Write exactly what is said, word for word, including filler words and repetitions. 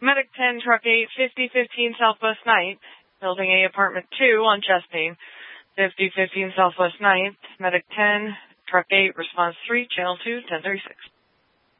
Medic ten, Truck eight, fifty fifteen Southwest ninth, Building A, Apartment two on chest pain. fifty fifteen Southwest ninth, Medic ten, Truck eight, Response three, Channel two, ten thirty-six.